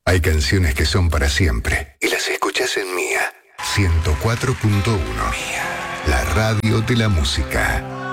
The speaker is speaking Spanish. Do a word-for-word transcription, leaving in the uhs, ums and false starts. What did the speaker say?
Hay canciones que son para siempre y las escuchás en Mía ciento cuatro punto uno. Mía, la radio de la música.